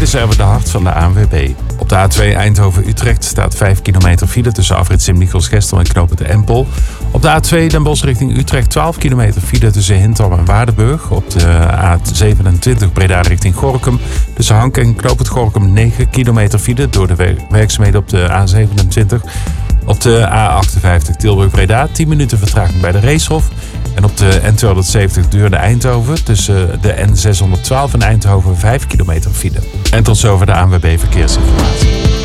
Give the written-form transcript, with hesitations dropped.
Dit is even de hart van de ANWB. Op de A2 Eindhoven-Utrecht staat 5 kilometer file tussen afrit Sint-Michiels-Gestel en knooppunt de Empel. Op de A2 Den Bosch richting Utrecht 12 kilometer file tussen Hintham en Waardenburg. Op de A27 Breda richting Gorinchem tussen Hank en knooppunt Gorinchem 9 kilometer file door de werkzaamheden op de A27. Op de A58 Tilburg-Breda 10 minuten vertraging bij de Reeshof. En op de N270 Deurne-Eindhoven tussen de N612 en Eindhoven 5 kilometer file. En tot zover de ANWB Verkeersinformatie.